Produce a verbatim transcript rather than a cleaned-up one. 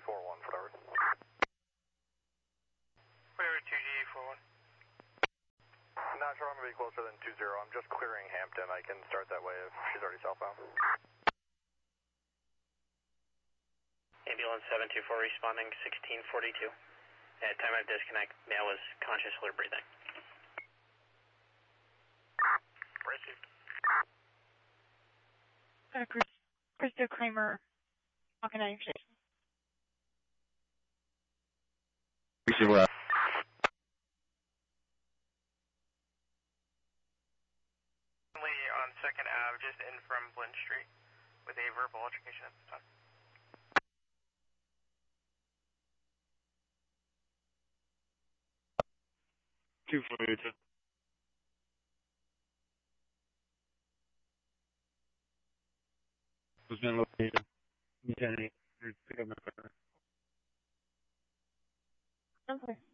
four one, whatever. Clear two G four one. I'm not sure I'm going to be closer than two zero. I'm just clearing Hampton. I can start that way if she's already southbound. Ambulance seven two four responding sixteen forty-two. At time of disconnect, male was conscious, alert, breathing. Received. Uh, Chris, Krista Kramer, Falcon ninety-six. Receive left. On second Ave, just in from Blinn Street, with a verbal altercation at the time. two forty-two. Was been located. ten eight. Pick up my phone. Okay.